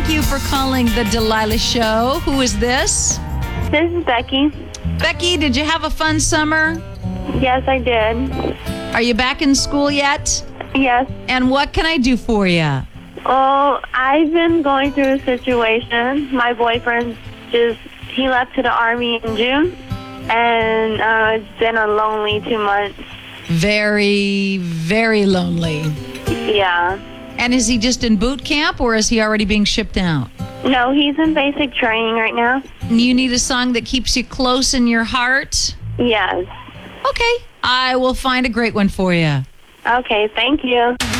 Thank you for calling the Delilah Show. Who is this? This is Becky. Becky, did you have a fun summer? Yes, I did. Are you back in school yet? Yes. And what can I do for you? Oh, I've been going through a situation. My boyfriend he left to the Army in June, and it's been a lonely 2 months. Very, very lonely. Yeah. And is he just in boot camp or is he already being shipped out? No, he's in basic training right now. You need a song that keeps you close in your heart? Yes. Okay. I will find a great one for you. Okay, thank you.